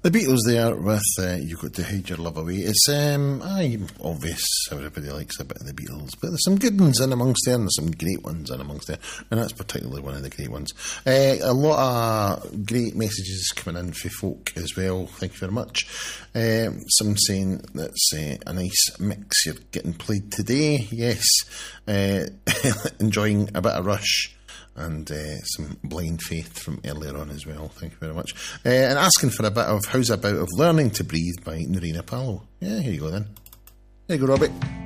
The Beatles there with You've Got to Hide Your Love Away. It's obvious everybody likes a bit of the Beatles, but there's some good ones in amongst there and there's some great ones in amongst there, and that's particularly one of the great ones. A lot of great messages coming in for folk as well, thank you very much. Some saying that's a nice mix you're getting played today. Yes, enjoying a bit of Rush and some Blind Faith from earlier on as well. Thank you very much. And asking for a bit of How's About of Learning to Breathe by Noreen Apollo. Yeah, here you go then. There you go, Robbie.